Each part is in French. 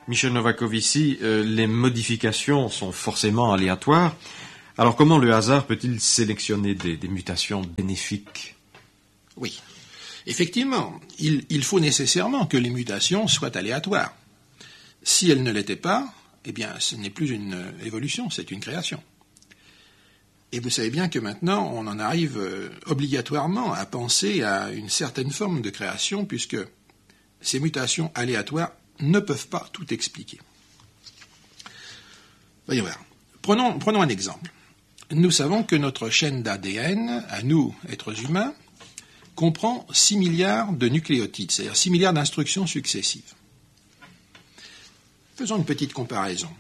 Michel Novakovici, les modifications sont forcément aléatoires. Alors comment le hasard peut-il sélectionner des mutations bénéfiques? Oui, effectivement, il faut nécessairement que les mutations soient aléatoires. Si elles ne l'étaient pas, eh bien, ce n'est plus une évolution, c'est une création. Et vous savez bien que maintenant, on en arrive obligatoirement à penser à une certaine forme de création, puisque ces mutations aléatoires ne peuvent pas tout expliquer. Voyons voir. Prenons un exemple. Nous savons que notre chaîne d'ADN, à nous, êtres humains, comprend 6 milliards de nucléotides, c'est-à-dire 6 milliards d'instructions successives. Faisons une petite comparaison.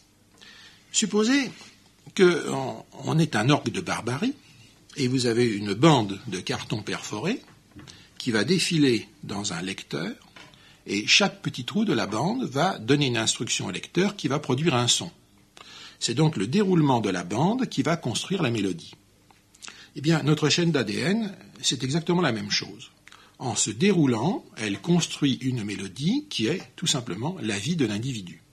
Supposez qu'on est un orgue de barbarie et vous avez une bande de carton perforé qui va défiler dans un lecteur et chaque petit trou de la bande va donner une instruction au lecteur qui va produire un son. C'est donc le déroulement de la bande qui va construire la mélodie. Eh bien, notre chaîne d'ADN, c'est exactement la même chose. En se déroulant, elle construit une mélodie qui est tout simplement la vie de l'individu.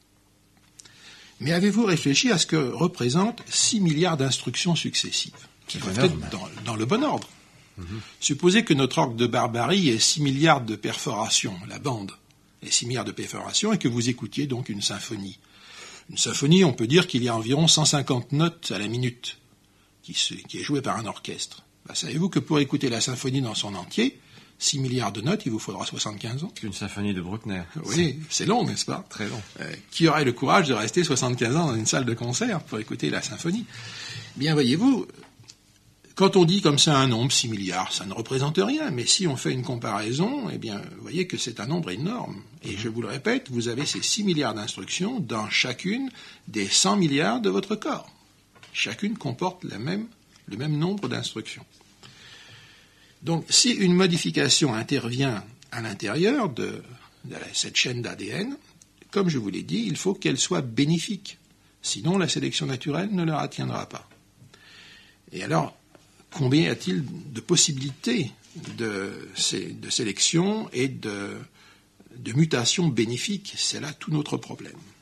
Mais avez-vous réfléchi à ce que représentent 6 milliards d'instructions successives, qui doivent être dans le bon ordre? Supposez que notre orgue de barbarie ait 6 milliards de perforations, la bande ait 6 milliards de perforations, et que vous écoutiez donc une symphonie. Une symphonie, on peut dire qu'il y a environ 150 notes à la minute, qui est jouée par un orchestre. Savez-vous que pour écouter la symphonie dans son entier, 6 milliards de notes, il vous faudra 75 ans. C'est une symphonie de Bruckner. Oui, c'est long, n'est-ce pas? Très long. Qui aurait le courage de rester 75 ans dans une salle de concert pour écouter la symphonie? Bien, voyez-vous, quand on dit comme ça un nombre, 6 milliards, ça ne représente rien, mais si on fait une comparaison, eh bien, vous voyez que c'est un nombre énorme. Et je vous le répète, vous avez ces 6 milliards d'instructions dans chacune des 100 milliards de votre corps. Chacune comporte le même nombre d'instructions. Donc, si une modification intervient à l'intérieur de cette chaîne d'ADN, comme je vous l'ai dit, il faut qu'elle soit bénéfique. Sinon, la sélection naturelle ne leur attiendra pas. Et alors, combien y a-t-il de possibilités de sélection et de mutation bénéfique? C'est là tout notre problème.